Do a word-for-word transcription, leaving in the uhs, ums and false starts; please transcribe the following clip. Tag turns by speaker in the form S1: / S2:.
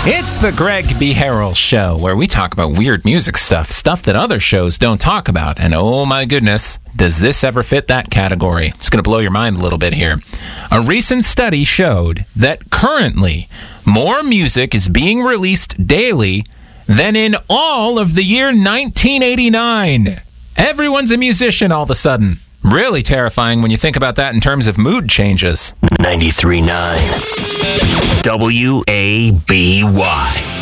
S1: It's the Greg B. Harrell Show, where we talk about weird music stuff, stuff that other shows don't talk about. And oh my goodness, does this ever fit that category? It's going to blow your mind a little bit here. A recent study showed that currently more music is being released daily than in all of the year nineteen eighty-nine. Everyone's a musician all of a sudden. Really terrifying when you think about that in terms of mood changes.
S2: ninety-three point nine W A B Y.